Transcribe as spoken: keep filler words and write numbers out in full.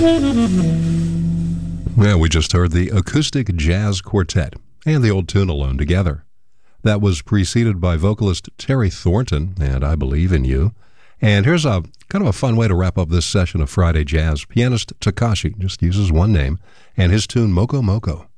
Well, we just heard the Acoustic Jazz Quartet and the old tune Alone Together. That was preceded by vocalist Terry Thornton and I Believe in You. And here's a kind of a fun way to wrap up this session of Friday Jazz. Pianist Takashi just uses one name and his tune Moko Moko.